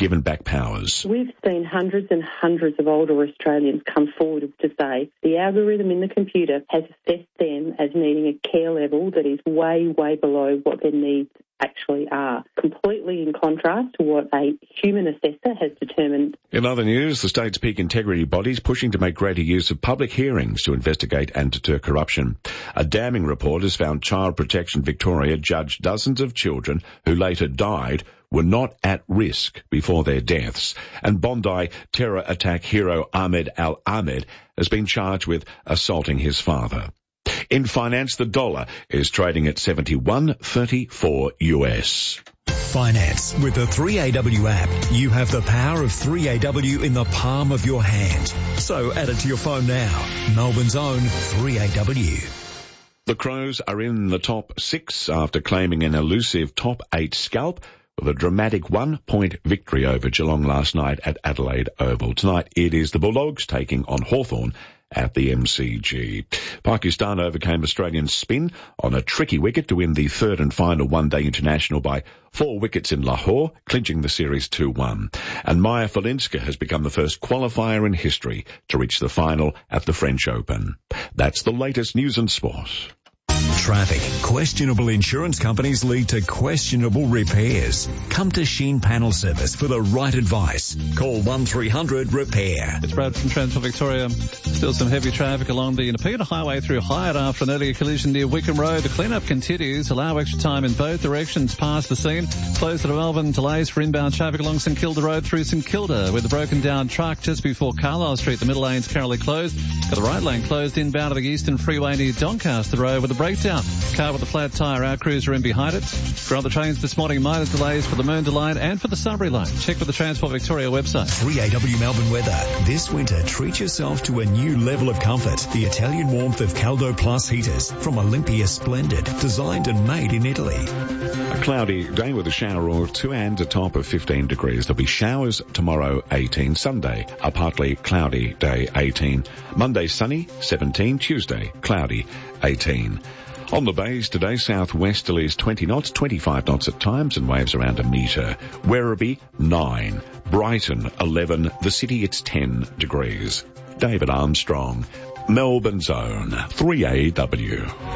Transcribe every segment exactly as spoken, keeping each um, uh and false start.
given back powers. We've seen hundreds and hundreds of older Australians come forward to say the algorithm in the computer has assessed them as needing a care level that is way, way below what their needs actually are, completely in contrast to what a human assessor has determined. In other news, the state's peak integrity body's pushing to make greater use of public hearings to investigate and deter corruption. A damning report has found Child Protection Victoria judged dozens of children who later died were not at risk before their deaths. And Bondi terror attack hero Ahmed Al-Ahmed has been charged with assaulting his father. In finance, the dollar is trading at seventy-one thirty-four U S. Finance. With the three A W app, you have the power of three A W in the palm of your hand. So add it to your phone now. Melbourne's own three A W. The Crows are in the top six after claiming an elusive top eight scalp with a dramatic one-point victory over Geelong last night at Adelaide Oval. Tonight it is the Bulldogs taking on Hawthorn at the M C G. Pakistan overcame Australian spin on a tricky wicket to win the third and final one-day international by four wickets in Lahore, clinching the series two one. And Maya Falinska has become the first qualifier in history to reach the final at the French Open. That's the latest news and sport. Traffic. Questionable insurance companies lead to questionable repairs. Come to Sheen Panel Service for the right advice. Call one three hundred repair. It's Brad from Transport Victoria. Still some heavy traffic along the Nepean Highway through Hyatt after an earlier collision near Wickham Road. The clean-up continues. Allow extra time in both directions past the scene. Close to Melbourne. Delays for inbound traffic along St Kilda Road through St Kilda with a broken down truck just before Carlisle Street. The middle lane's currently closed. Got the right lane closed inbound of the Eastern Freeway near Doncaster Road with a breakdown. Car with a flat tyre, our crews are in behind it. For other trains this morning, minor delays for the Mernda line and for the Sunbury line. Check with the Transport Victoria website. three A W Melbourne weather. This winter, treat yourself to a new level of comfort. The Italian warmth of Caldo Plus heaters from Olympia Splendid, designed and made in Italy. A cloudy day with a shower or two and a top of fifteen degrees. There'll be showers tomorrow, eighteen. Sunday, a partly cloudy day, eighteen. Monday, sunny, seventeen. Tuesday, cloudy, eighteen. On the bays today, southwesterlies twenty knots, twenty-five knots at times, and waves around a metre. Werribee, nine. Brighton, eleven. The city, it's ten degrees. David Armstrong, Melbourne's own three A W.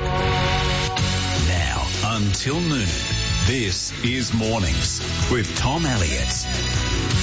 Now, until noon, this is Mornings with Tom Elliott.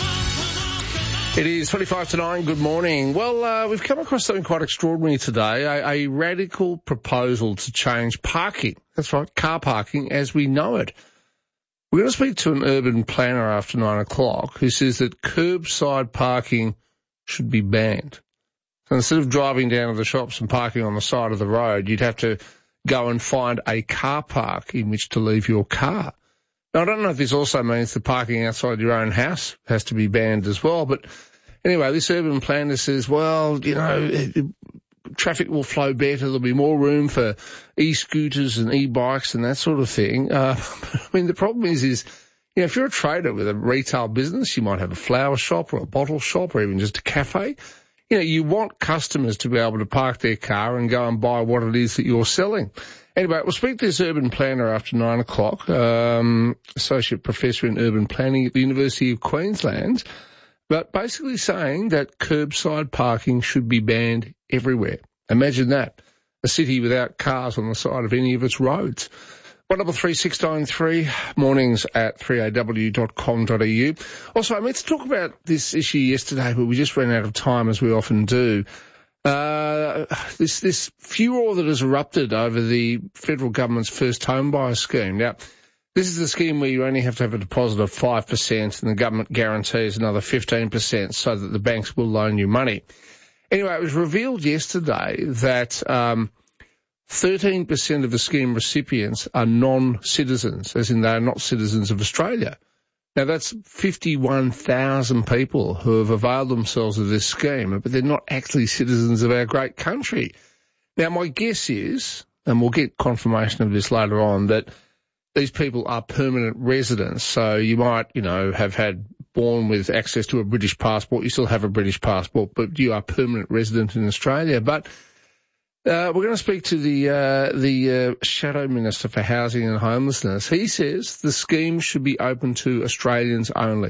It is twenty-five to nine. Good morning. Well, uh, we've come across something quite extraordinary today, a, a radical proposal to change parking. That's right, car parking as we know it. We're going to speak to an urban planner after nine o'clock who says that curbside parking should be banned. So instead of driving down to the shops and parking on the side of the road, you'd have to go and find a car park in which to leave your car. Now, I don't know if this also means the parking outside your own house has to be banned as well, but anyway, this urban planner says, well, you know, traffic will flow better, there'll be more room for e-scooters and e-bikes and that sort of thing. Uh, I mean, the problem is, is, you know, if you're a trader with a retail business, you might have a flower shop or a bottle shop or even just a cafe. You know, you want customers to be able to park their car and go and buy what it is that you're selling. Anyway, we'll speak to this urban planner after nine o'clock, um, Associate Professor in Urban Planning at the University of Queensland, but basically saying that curbside parking should be banned everywhere. Imagine that, a city without cars on the side of any of its roads. one double three six nine three, mornings at three A W dot com dot A U. Also, I meant to talk about this issue yesterday, but we just ran out of time, as we often do. Uh, this, this furor that has erupted over the federal government's first home buyer scheme. Now, this is the scheme where you only have to have a deposit of five percent and the government guarantees another fifteen percent so that the banks will loan you money. Anyway, it was revealed yesterday that um, thirteen percent of the scheme recipients are non-citizens, as in they are not citizens of Australia. Now, that's fifty-one thousand people who have availed themselves of this scheme, but they're not actually citizens of our great country. Now, my guess is, and we'll get confirmation of this later on, that these people are permanent residents. So you might, you know, have had born with access to a British passport. You still have a British passport, but you are permanent resident in Australia. But Uh, we're going to speak to the uh, the uh, Shadow Minister for Housing and Homelessness. He says the scheme should be open to Australians only.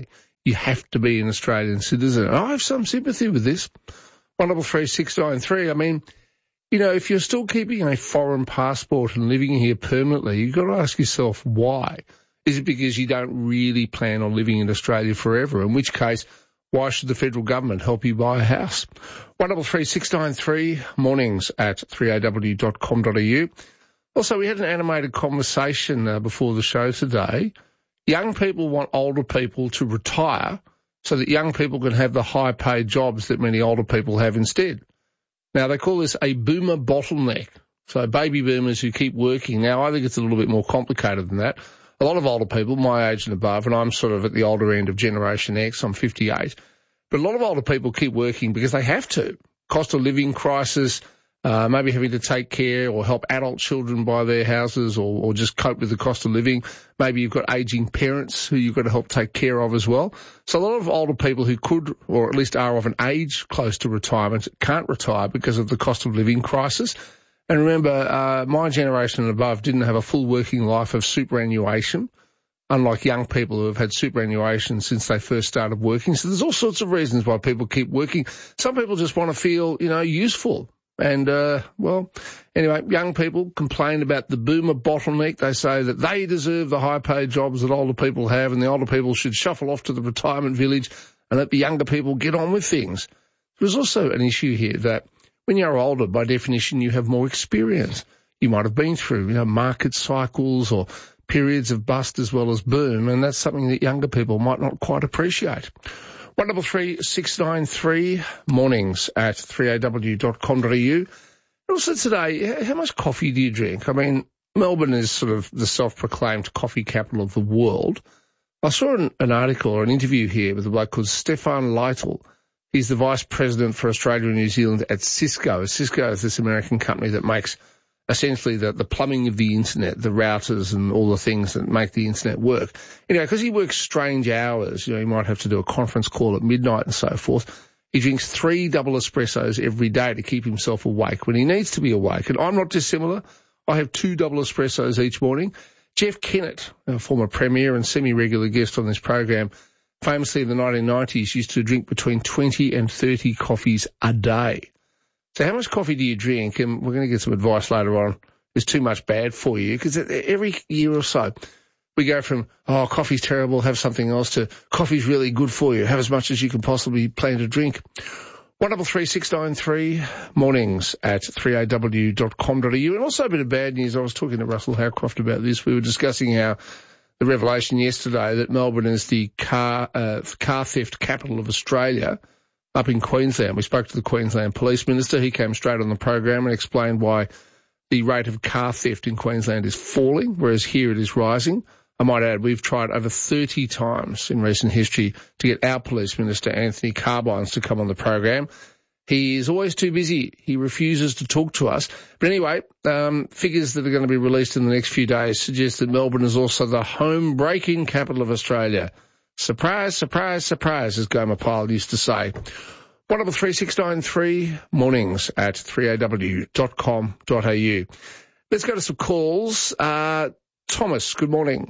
you have to be an Australian citizen. I have some sympathy with this. one double three six nine three. I mean, you know, if you're still keeping a foreign passport and living here permanently, you've got to ask yourself why. Is it because you don't really plan on living in Australia forever? In which case, why should the federal government help you buy a house? one double three six nine three, mornings at three a w dot com dot a u. Also, we had an animated conversation uh, before the show today. Young people want older people to retire so that young people can have the high-paid jobs that many older people have instead. Now, they call this a boomer bottleneck. So baby boomers who keep working. Now, I think it's a little bit more complicated than that. A lot of older people, my age and above, and I'm sort of at the older end of Generation X, I'm fifty-eight, but a lot of older people keep working because they have to. Cost of living crisis, uh, maybe having to take care or help adult children buy their houses or, or just cope with the cost of living. Maybe you've got ageing parents who you've got to help take care of as well. So a lot of older people who could, or at least are of an age close to retirement, can't retire because of the cost of living crisis. And remember, uh, my generation and above didn't have a full working life of superannuation, unlike young people who have had superannuation since they first started working. So there's all sorts of reasons why people keep working. Some people just want to feel, you know, useful. And, uh, well, anyway, young people complain about the boomer bottleneck. They say that they deserve the high-paid jobs that older people have, and the older people should shuffle off to the retirement village and let the younger people get on with things. There's also an issue here that when you're older, by definition, you have more experience. You might have been through, you know, market cycles or periods of bust as well as boom, and that's something that younger people might not quite appreciate. one double three six nine three, mornings at three a w dot com dot a u. And also today, how much coffee do you drink? I mean, Melbourne is sort of the self-proclaimed coffee capital of the world. I saw an, an article or an interview here with a bloke called Stefan Lytle. He's the Vice President for Australia and New Zealand at Cisco. Cisco is this American company that makes essentially the, the plumbing of the internet, the routers and all the things that make the internet work. You know, because he works strange hours, you know, he might have to do a conference call at midnight and so forth. He drinks three double espressos every day to keep himself awake when he needs to be awake. And I'm not dissimilar. I have two double espressos each morning. Jeff Kennett, a former premier and semi-regular guest on this program, famously in the nineteen nineties used to drink between twenty and thirty coffees a day. So how much coffee do you drink? And we're going to get some advice later on. Is too much bad for you? Because every year or so we go from, oh, coffee's terrible, have something else, to coffee's really good for you, have as much as you can possibly plan to drink. one double three six nine three, mornings at three a w dot com dot a u. And also a bit of bad news. I was talking to Russell Howcroft about this. We were discussing how the revelation yesterday that Melbourne is the car uh, car theft capital of Australia up in Queensland. We spoke to the Queensland Police Minister. He came straight on the program and explained why the rate of car theft in Queensland is falling, whereas here it is rising. I might add, we've tried over thirty times in recent history to get our Police Minister, Anthony Carbines, to come on the program. He is always too busy. He refuses to talk to us. But anyway, um, figures that are going to be released in the next few days suggest that Melbourne is also the home breaking capital of Australia. Surprise, surprise, surprise, as Gomer Pyle used to say. one double three six nine three, mornings at three a w dot com dot a u. Let's go to some calls. Uh, Thomas, good morning.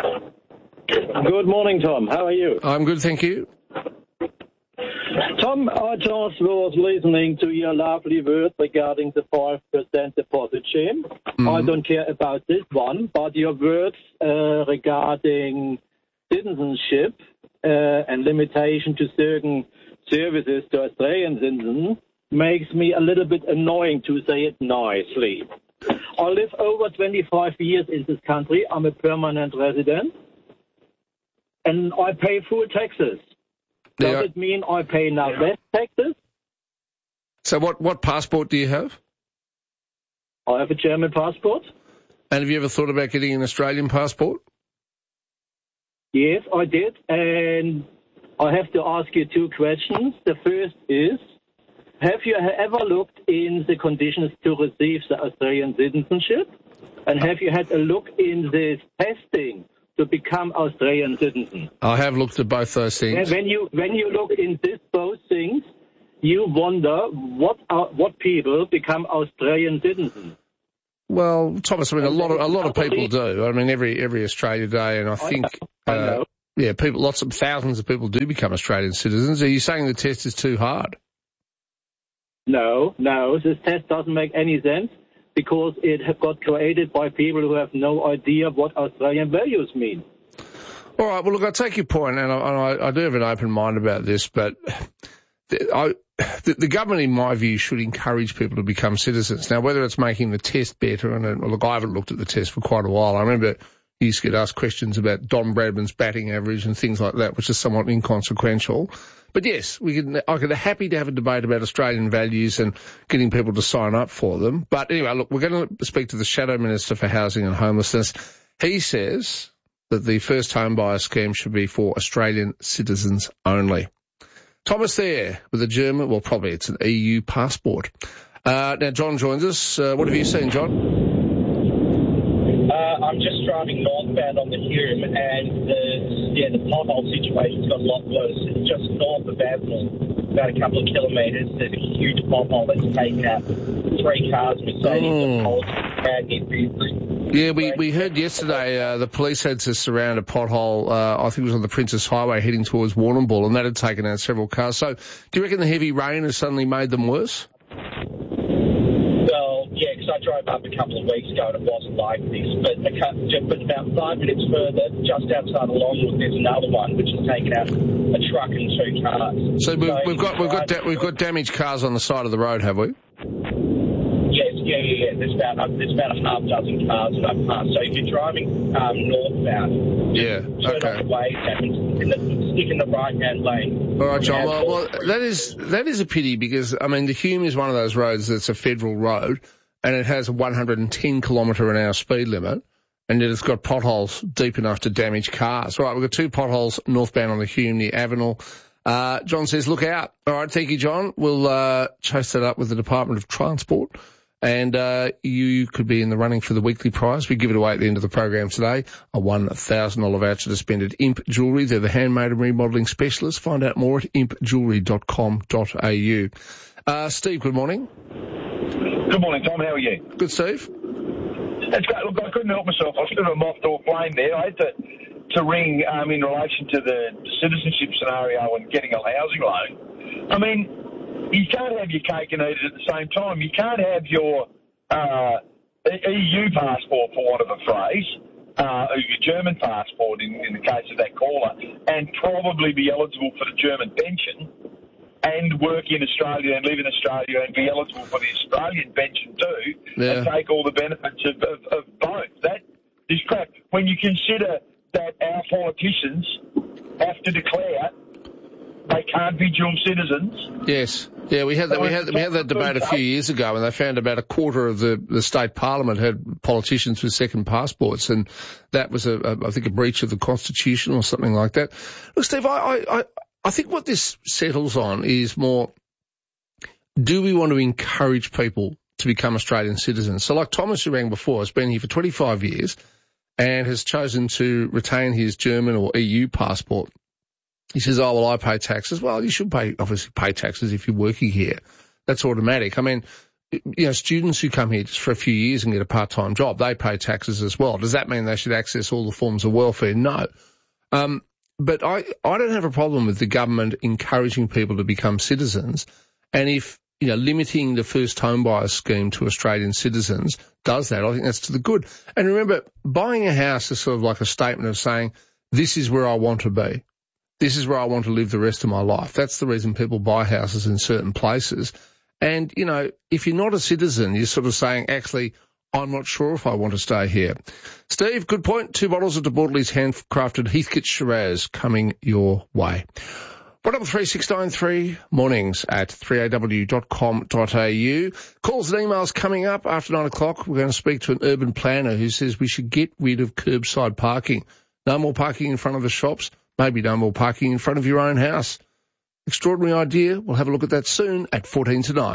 Good morning, Tom. How are you? I'm good, thank you. Tom, I just was listening to your lovely words regarding the five percent deposit scheme. Mm-hmm. I don't care about this one, but your words uh, regarding citizenship uh, and limitation to certain services to Australian citizens makes me a little bit annoying, to say it nicely. I live over twenty-five years in this country. I'm a permanent resident, and I pay full taxes. Does yeah. it mean I pay now less taxes? So what, what passport do you have? I have a German passport. And have you ever thought about getting an Australian passport? Yes, I did. And I have to ask you two questions. The first is, have you ever looked in the conditions to receive the Australian citizenship? And have you had a look in this testing to become Australian citizen? I have looked at both those things. When you when you look in this both things, you wonder what are, what people become Australian citizens. Well, Thomas, I mean, a lot of a lot of people do. I mean, every every Australia Day, and I think I know. I know. Uh, yeah, people, lots of thousands of people do become Australian citizens. Are you saying the test is too hard? No, no, this test doesn't make any sense because it got created by people who have no idea what Australian values mean. All right, well, look, I take your point, and I, and I, I do have an open mind about this, but I, the, the government, in my view, should encourage people to become citizens. Now, whether it's making the test better, and well, look, I haven't looked at the test for quite a while. I remember you used to get asked questions about Don Bradman's batting average and things like that, which is somewhat inconsequential. But yes, we can, I could be happy to have a debate about Australian values and getting people to sign up for them. But anyway, look, we're going to speak to the Shadow Minister for Housing and Homelessness. He says that the first home buyer scheme should be for Australian citizens only. Thomas there with a German, well, probably it's an E U passport. Uh, now, John joins us. Uh, what have you seen, John? Uh, I'm just driving northbound on the Hume, and the, yeah, the pothole situation's got a lot worse. It's just north of Avenel, about a couple of kilometres. There's a huge pothole that's taken out three cars, Mercedes, Oh. and Poles, brand new vehicles. Yeah, we, we heard yesterday uh, the police had to surround a pothole, uh, I think it was on the Princess Highway heading towards Warrnambool, and that had taken out several cars. So do you reckon the heavy rain has suddenly made them worse? Well, yeah, because I drove up a couple of weeks ago and it wasn't like this. But, a couple, just, but about five minutes further, just outside of Longwood, there's another one which has taken out a truck and two cars. So we've, So we've got we've got da- we've got damaged cars on the side of the road, have we? Yes, yeah, yeah, yeah. There's about, uh, there's about a half dozen cars that I've passed. So if you're driving um, northbound, Yeah. turn Okay. on the way and in the, stick in the right-hand lane. All right, John. And Well, well, that is that is a pity because I mean the Hume is one of those roads that's a federal road, and it has a one hundred ten kilometre an hour speed limit, and yet it's got potholes deep enough to damage cars. Right, we've got two potholes northbound on the Hume near Avenel. Uh, John says, look out. All right, thank you, John. We'll uh, chase that up with the Department of Transport. And uh, you could be in the running for the weekly prize. We give it away at the end of the program today, a one thousand dollars voucher to spend at Imp Jewellery. They're the handmade and remodelling specialists. Find out more at imp jewellery dot com dot a u. Uh, Steve, good morning. Good morning, Tom. How are you? Good, Steve. That's great. Look, I couldn't help myself. I was a bit of a moth to a flame there. I had to, to ring um, in relation to the citizenship scenario and getting a housing loan. I mean, you can't have your cake and eat it at the same time. You can't have your uh, E U passport, for want of a phrase, uh, or your German passport in, in the case of that caller, and probably be eligible for the German pension and work in Australia and live in Australia and be eligible for the Australian pension too, Yeah. and take all the benefits of, of, of both. That is crap. When you consider that our politicians have to declare they can't be dual citizens. Yes. Yeah, we had that, we had, we had that debate a few years ago, and they found about a quarter of the, the state parliament had politicians with second passports, and that was, a, a, I think, a breach of the Constitution or something like that. Look, Steve, I, I, I think what this settles on is more, do we want to encourage people to become Australian citizens? So like Thomas who rang before has been here for twenty-five years and has chosen to retain his German or E U passport. He says, oh, well, I pay taxes. Well, you should pay, obviously pay taxes if you're working here. That's automatic. I mean, you know, students who come here just for a few years and get a part-time job, they pay taxes as well. Does that mean they should access all the forms of welfare? No. Um, but I, I don't have a problem with the government encouraging people to become citizens. And if, you know, limiting the first home buyer scheme to Australian citizens does that, I think that's to the good. And remember, buying a house is sort of like a statement of saying, this is where I want to be. This is where I want to live the rest of my life. That's the reason people buy houses in certain places. And, you know, if you're not a citizen, you're sort of saying, actually, I'm not sure if I want to stay here. Steve, good point. Two bottles of De Bortolys handcrafted Heathcote Shiraz coming your way. one double three six nine three mornings at three a w dot com dot a u. Calls and emails coming up after nine o'clock. We're going to speak to an urban planner who says we should get rid of curbside parking. No more parking in front of the shops. Maybe no more parking in front of your own house. Extraordinary idea. We'll have a look at that soon at fourteen to nine.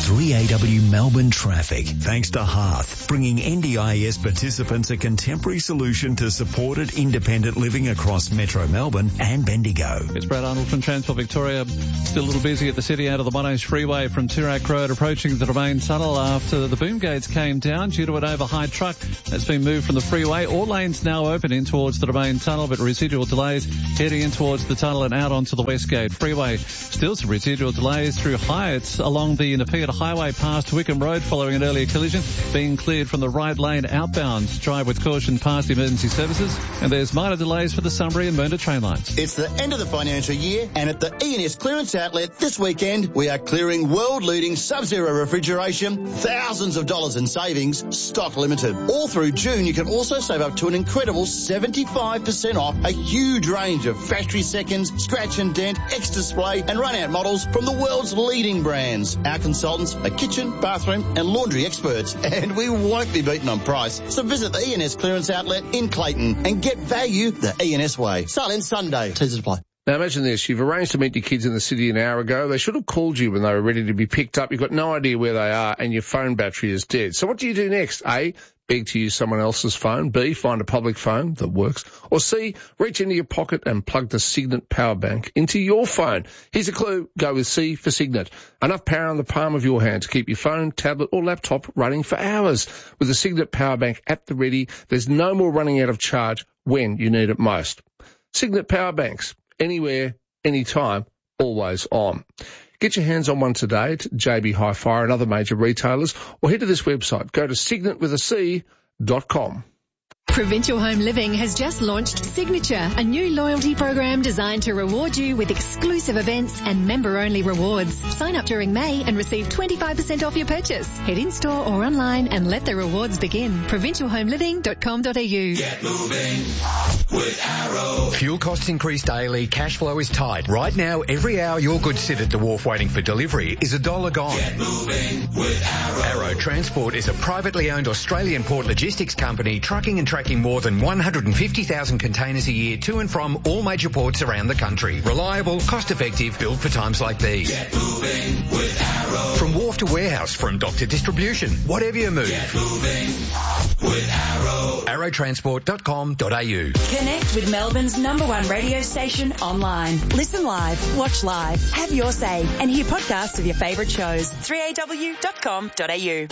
three A W Melbourne traffic. Thanks to Hearth, bringing N D I S participants a contemporary solution to supported independent living across Metro Melbourne and Bendigo. It's Brad Arnold from Transport Victoria. Still a little busy at the city out of the Monash Freeway from Toorak Road approaching the Domain Tunnel after the boom gates came down due to an overhigh truck that's been moved from the freeway. All lanes now open in towards the Domain Tunnel, but residual delays heading in towards the tunnel and out onto the Westgate Freeway. Still some residual delays through Hyatt along the Nepean Highway past Wickham Road following an earlier collision, being cleared from the right lane outbound. Drive with caution past emergency services, and there's minor delays for the Sunbury and Mernda train lines. It's the end of the financial year, and at the E N S Clearance Outlet this weekend, we are clearing world-leading Sub-Zero refrigeration, thousands of dollars in savings, stock limited. All through June, you can also save up to an incredible seventy-five percent off a huge range of factory seconds, scratch and dent, X-Display and run-out models from the world's leading brands. Our consultants are kitchen, bathroom and laundry experts, and we won't be beaten on price. So visit the E N S Clearance Outlet in Clayton and get value the E N S way. Silent Sunday. Teasers apply. Now imagine this, you've arranged to meet your kids in the city an hour ago. They should have called you when they were ready to be picked up. You've got no idea where they are and your phone battery is dead. So what do you do next? A, beg to use someone else's phone. B, find a public phone that works. Or C, reach into your pocket and plug the Signet power bank into your phone. Here's a clue. Go with C for Signet. Enough power in the palm of your hand to keep your phone, tablet or laptop running for hours. With the Signet power bank at the ready, there's no more running out of charge when you need it most. Signet power banks. Anywhere, anytime, always on. Get your hands on one today at J B Hi-Fi and other major retailers, or head to this website. Go to signet with a C dot com. Provincial Home Living has just launched Signature, a new loyalty program designed to reward you with exclusive events and member-only rewards. Sign up during May and receive twenty-five percent off your purchase. Head in-store or online and let the rewards begin. provincial home living dot com dot a u. Get moving with Arrow. Fuel costs increase daily. Cash flow is tight. Right now, every hour your goods sit at the wharf waiting for delivery is a dollar gone. Get moving with Arrow. Arrow Transport is a privately owned Australian port logistics company trucking and tracking more than one hundred fifty thousand containers a year to and from all major ports around the country. Reliable, cost-effective, built for times like these. Get moving with Arrow. From wharf to warehouse, from dock to distribution, whatever you move. Get moving with Arrow. arrow transport dot com dot a u. Connect with Melbourne's number one radio station online. Listen live, watch live, have your say, and hear podcasts of your favourite shows. three a w dot com dot a u.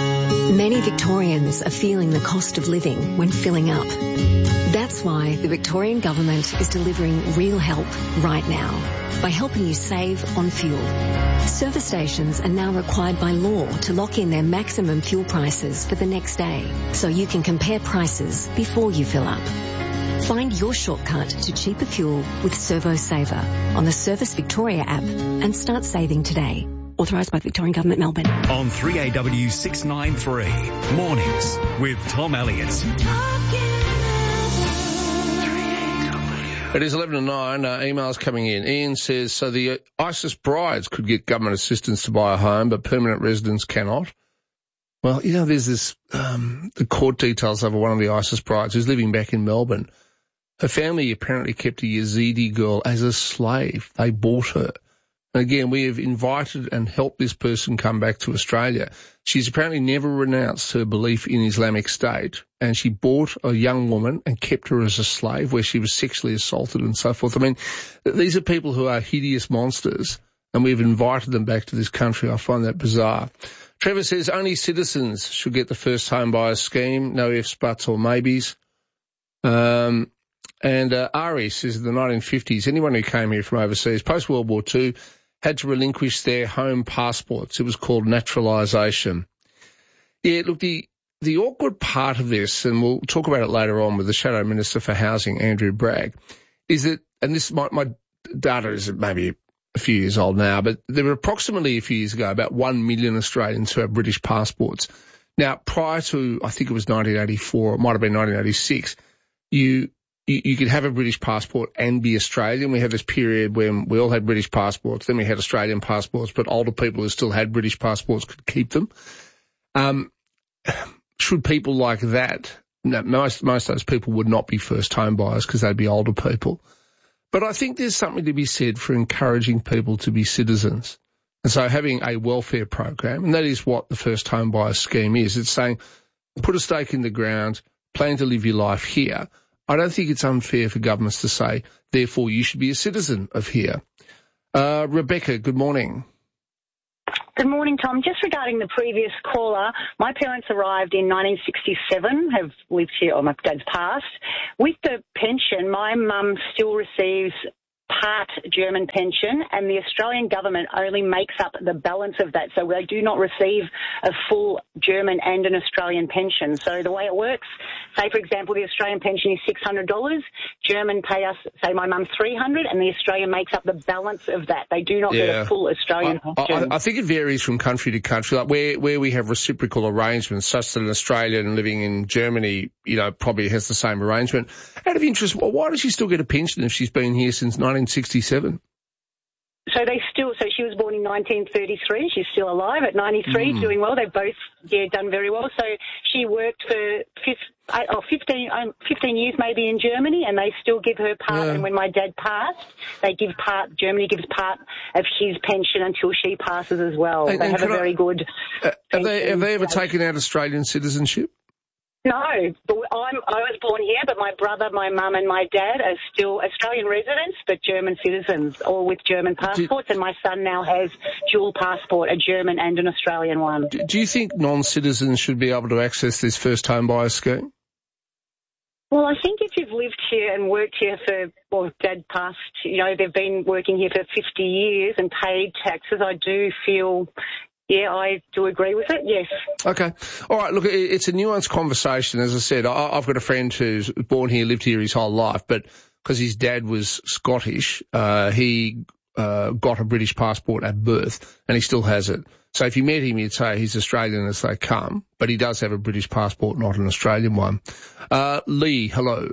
Many Victorians are feeling the cost of living when filling up. That's why the Victorian Government is delivering real help right now by helping you save on fuel. Service stations are now required by law to lock in their maximum fuel prices for the next day, so you can compare prices before you fill up. Find your shortcut to cheaper fuel with Servo Saver on the Service Victoria app and start saving today. Authorised by the Victorian Government, Melbourne. On three A W six ninety-three, mornings with Tom Elliott. It is eleven to nine, uh, emails coming in. Ian says, so the uh, ISIS brides could get government assistance to buy a home, but permanent residents cannot. Well, you know, there's this, um, the court details over one of the ISIS brides who's living back in Melbourne. Her family apparently kept a Yazidi girl as a slave. They bought her. And again, we have invited and helped this person come back to Australia. She's apparently never renounced her belief in Islamic State, and she bought a young woman and kept her as a slave where she was sexually assaulted and so forth. I mean, these are people who are hideous monsters, and we've invited them back to this country. I find that bizarre. Trevor says only citizens should get the first home buyer scheme, no ifs, buts or maybes. Um, and uh, Ari says in the nineteen fifties, anyone who came here from overseas post-World War Two had to relinquish their home passports. It was called naturalisation. Yeah, look, the the awkward part of this, and we'll talk about it later on with the Shadow Minister for Housing, Andrew Bragg, is that, and this my, my data is maybe a few years old now, but there were approximately a few years ago about one million Australians who have British passports. Now, prior to, I think it was nineteen eighty-four, it might have been nineteen eighty-six, you You, you could have a British passport and be Australian. We had this period when we all had British passports. Then we had Australian passports, but older people who still had British passports could keep them. Um, should people like that, no, most, most of those people would not be first home buyers because they'd be older people. But I think there's something to be said for encouraging people to be citizens. And so having a welfare program, and that is what the first home buyer scheme is, it's saying put a stake in the ground, plan to live your life here. I don't think it's unfair for governments to say, therefore you should be a citizen of here. Uh, Rebecca, good morning. Good morning, Tom. Just regarding the previous caller, my parents arrived in nineteen sixty-seven, have lived here, or my dad's passed. With the pension, my mum still receives part German pension, and the Australian government only makes up the balance of that, so they do not receive a full German and an Australian pension. So the way it works, say for example the Australian pension is six hundred dollars, German pay us, say my mum three hundred dollars, and the Australian makes up the balance of that. They do not yeah. get a full Australian I, pension. I, I think it varies from country to country. Like where, where we have reciprocal arrangements, such that an Australian living in Germany, you know, probably has the same arrangement. Out of interest, why does she still get a pension if she's been here since nineteen sixty-seven? So they still, so she was born in nineteen thirty-three. She's still alive at ninety-three, mm. doing well. They've both, yeah, done very well. So she worked for fifteen, fifteen, fifteen years maybe in Germany, and they still give her part. Yeah. And when my dad passed, they give part, Germany gives part of his pension until she passes as well. And, they and have a very I, good uh, have, they, have they ever taken out Australian citizenship? No, but I'm, I was born here, but my brother, my mum and my dad are still Australian residents, but German citizens, all with German passports, do, and my son now has dual passport, a German and an Australian one. Do, do you think non-citizens should be able to access this first home buyer scheme? Well, I think if you've lived here and worked here for, well, Dad passed, you know, they've been working here for fifty years and paid taxes, I do feel... Yeah, I do agree with it, yes. Okay. All right, look, it's a nuanced conversation. As I said, I've got a friend who's born here, lived here his whole life, but because his dad was Scottish, uh, he uh, got a British passport at birth, and he still has it. So if you met him, you'd say he's Australian as they come, but he does have a British passport, not an Australian one. Uh, Lee, hello.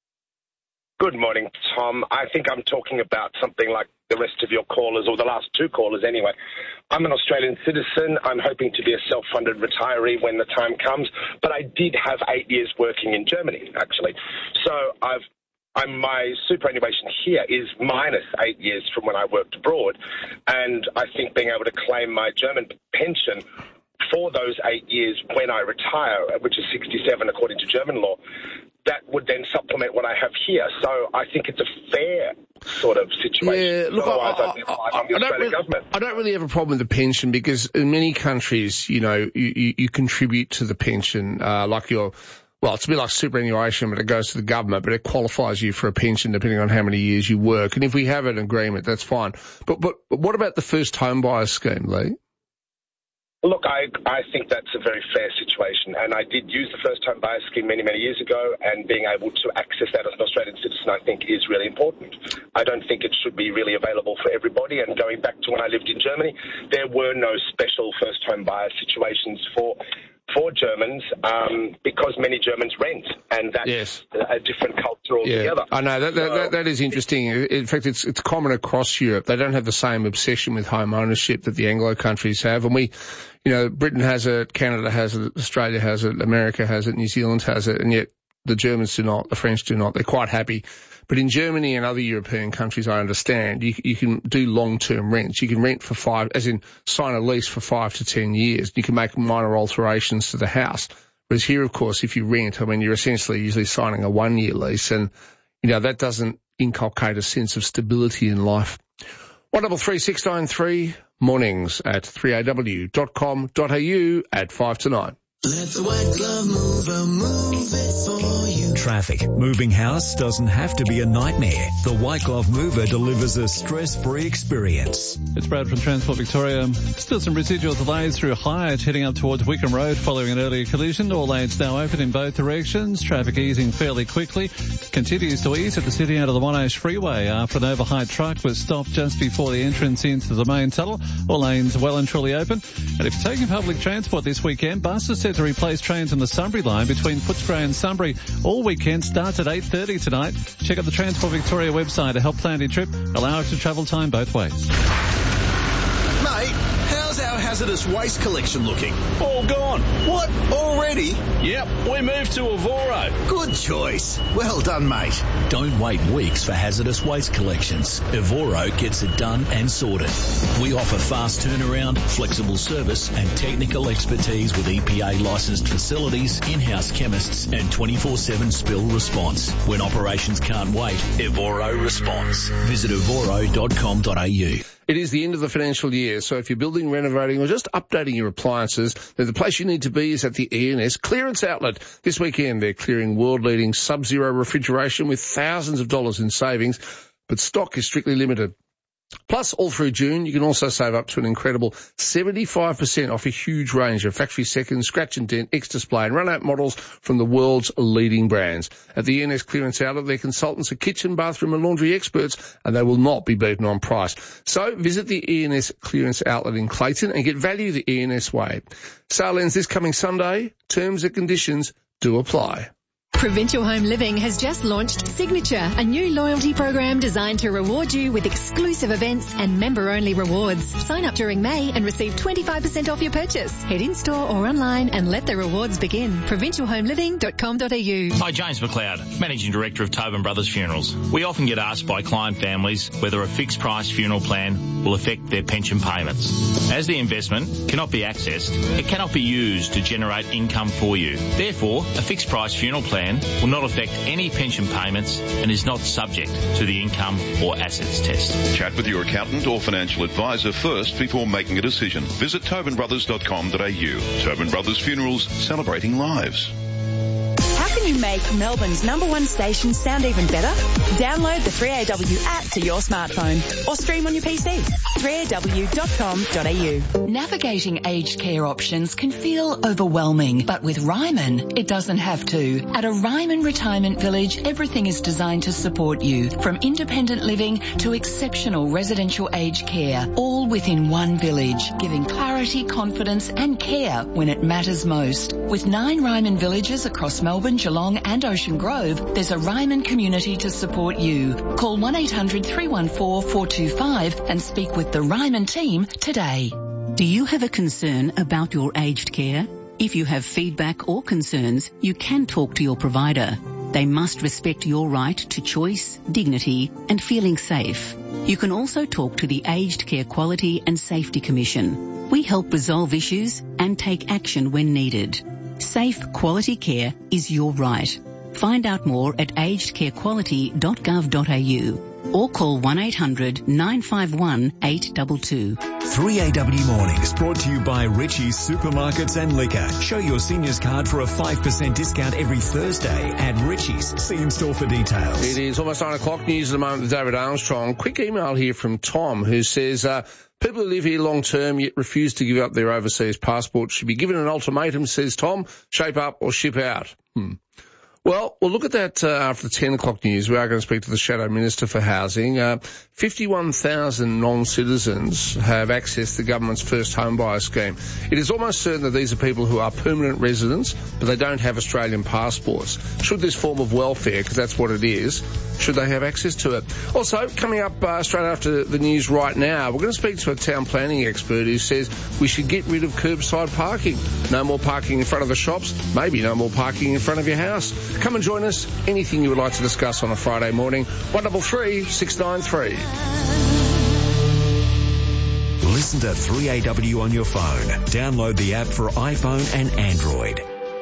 Good morning, Tom. I think I'm talking about something like the rest of your callers, or the last two callers anyway. I'm an Australian citizen. I'm hoping to be a self-funded retiree when the time comes, but I did have eight years working in Germany, actually. So I've I'm, my superannuation here is minus eight years from when I worked abroad, and I think being able to claim my German pension for those eight years when I retire, which is sixty-seven according to German law, that would then supplement what I have here. So I think it's a fair sort of situation. Yeah, look, Otherwise, I, I, I'd be relying I, on the I, don't Australian really, government. I don't really have a problem with the pension because in many countries, you know, you, you, you contribute to the pension, uh, like your, well, it's a bit like superannuation, but it goes to the government, but it qualifies you for a pension depending on how many years you work. And if we have an agreement, that's fine. But, but, but what about the first home buyer scheme, Lee? Look, I, I think that's a very fair situation, and I did use the first home buyer scheme many, many years ago, and being able to access that as an Australian citizen, I think, is really important. I don't think it should be really available for everybody, and going back to when I lived in Germany, there were no special first home buyer situations for for Germans um, because many Germans rent, and that's yes. a different culture altogether. Yeah, I know. That, that, that, that is interesting. In fact, it's it's common across Europe. They don't have the same obsession with home ownership that the Anglo countries have. And we, you know, Britain has it, Canada has it, Australia has it, America has it, New Zealand has it, and yet the Germans do not, the French do not. They're quite happy. But in Germany and other European countries, I understand, you, you can do long-term rents. You can rent for five, as in sign a lease for five to ten years. You can make minor alterations to the house. Whereas here, of course, if you rent, I mean, you're essentially usually signing a one-year lease, and, you know, that doesn't inculcate a sense of stability in life. one double three six nine three, mornings at three a w dot com dot a u at five to nine. Let the white glove mover move it for you. Traffic. Moving house doesn't have to be a nightmare. The White Glove Mover delivers a stress-free experience. It's Brad from Transport Victoria. Still some residual delays through Hyatt heading up towards Wickham Road following an earlier collision. All lanes now open in both directions. Traffic easing fairly quickly. Continues to ease at the city out of the Monash Freeway after an overheight truck was stopped just before the entrance into the main tunnel. All lanes well and truly open. And if you're taking public transport this weekend, buses set to replace trains on the Sunbury line between Footscray and Sunbury all weekend. Starts at eight thirty tonight. Check out the Transport Victoria website to help plan your trip. Allow extra travel time both ways. Mate, how's our our hazardous waste collection looking? All gone. What? Already? Yep, we moved to Evoro. Good choice. Well done, mate. Don't wait weeks for hazardous waste collections. Evoro gets it done and sorted. We offer fast turnaround, flexible service and technical expertise with E P A licensed facilities, in-house chemists and twenty-four seven spill response. When operations can't wait, Evoro responds. Visit evoro dot com dot a u. It is the end of the financial year, so if you're building, renovating or just updating your appliances, then the place you need to be is at the E N S Clearance Outlet. This weekend they're clearing world-leading Sub-Zero refrigeration with thousands of dollars in savings, but stock is strictly limited. Plus, all through June, you can also save up to an incredible seventy-five percent off a huge range of factory second, scratch and dent, X-Display and run-out models from the world's leading brands. At the E N S Clearance Outlet, their consultants are kitchen, bathroom and laundry experts, and they will not be beaten on price. So visit the E N S Clearance Outlet in Clayton and get value the E N S way. Sale ends this coming Sunday. Terms and conditions do apply. Provincial Home Living has just launched Signature, a new loyalty program designed to reward you with exclusive events and member-only rewards. Sign up during May and receive twenty-five percent off your purchase. Head in-store or online and let the rewards begin. provincial home living dot com dot a u. Hi, James McLeod, Managing Director of Tobin Brothers Funerals. We often get asked by client families whether a fixed-price funeral plan will affect their pension payments. As the investment cannot be accessed, it cannot be used to generate income for you. Therefore, a fixed-price funeral plan will not affect any pension payments and is not subject to the income or assets test. Chat with your accountant or financial advisor first before making a decision. Visit tobin brothers dot com dot a u. Tobin Brothers Funerals, celebrating lives. How can you make Melbourne's number one station sound even better? Download the three A W app to your smartphone or stream on your P C. three A W dot com dot a u. Navigating aged care options can feel overwhelming, but with Ryman, it doesn't have to. At a Ryman Retirement Village, everything is designed to support you, from independent living to exceptional residential aged care, all within one village, giving clarity, confidence and care when it matters most. With nine Ryman villages across Melbourne, Geelong and Ocean Grove, there's a Ryman community to support you. Call one eight hundred three one four four two five and speak with the Ryman team today. Do you have a concern about your aged care? If you have feedback or concerns, you can talk to your provider. They must respect your right to choice, dignity and feeling safe. You can also talk to the Aged Care Quality and Safety Commission. We help resolve issues and take action when needed. Safe, quality care is your right. Find out more at aged care quality dot gov dot a u or call one eight hundred nine five one eight two two. three A W Mornings brought to you by Richie's Supermarkets and Liquor. Show your seniors card for a five percent discount every Thursday at Richie's. See in store for details. It is almost nine o'clock. News at the moment with David Armstrong. Quick email here from Tom who says, uh, people who live here long term yet refuse to give up their overseas passport should be given an ultimatum, says Tom. Shape up or ship out. Hmm. Well, we'll look at that uh, after the ten o'clock news. We are going to speak to the Shadow Minister for Housing. Uh, fifty-one thousand non-citizens have accessed the government's first home buyer scheme. It is almost certain that these are people who are permanent residents, but they don't have Australian passports. Should this form of welfare, because that's what it is, should they have access to it? Also, coming up uh, straight after the news right now, we're going to speak to a town planning expert who says we should get rid of curbside parking. No more parking in front of the shops, maybe no more parking in front of your house. Come and join us. Anything you would like to discuss on a Friday morning, one double three six nine three. Listen to three A W on your phone. Download the app for iPhone and Android.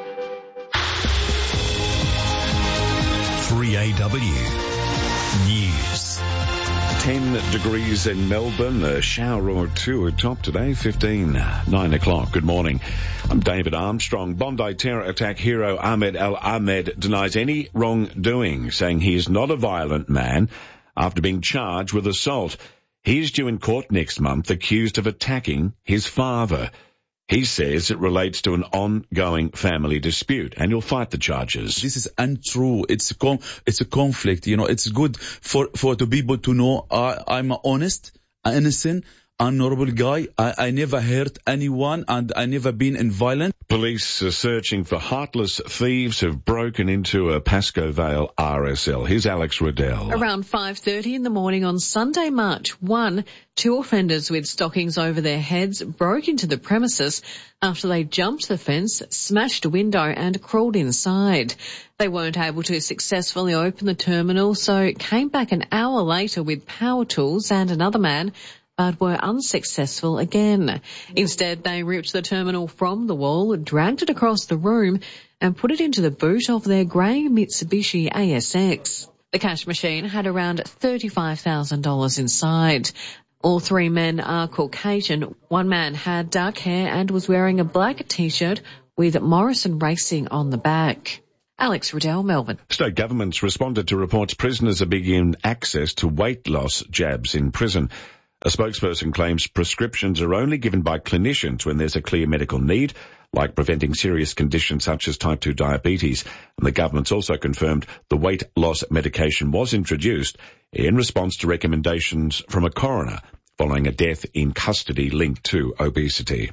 three A W News. ten degrees in Melbourne, a shower or two atop today, fifteen, nine o'clock. Good morning. I'm David Armstrong. Bondi terror attack hero Ahmed Al Ahmed denies any wrongdoing, saying he is not a violent man after being charged with assault. He is due in court next month, accused of attacking his father. He says it relates to an ongoing family dispute, and he'll fight the charges. This is untrue. It's a con- it's a conflict. You know, it's good for for the people to know I, I'm honest, innocent. honorable guy. I, I never hurt anyone and I never been in violence. Police are searching for heartless thieves who've broken into a Pascoe Vale R S L. Here's Alex Riddell. Around five thirty in the morning on Sunday, March first, two offenders with stockings over their heads broke into the premises after they jumped the fence, smashed a window and crawled inside. They weren't able to successfully open the terminal, so came back an hour later with power tools and another man, but were unsuccessful again. Instead, they ripped the terminal from the wall, dragged it across the room and put it into the boot of their grey Mitsubishi A S X. The cash machine had around thirty-five thousand dollars inside. All three men are Caucasian. One man had dark hair and was wearing a black T-shirt with Morrison Racing on the back. Alex Riddell, Melbourne. State governments responded to reports prisoners are beginning access to weight loss jabs in prison. A spokesperson claims prescriptions are only given by clinicians when there's a clear medical need, like preventing serious conditions such as type two diabetes. And the government's also confirmed the weight loss medication was introduced in response to recommendations from a coroner following a death in custody linked to obesity.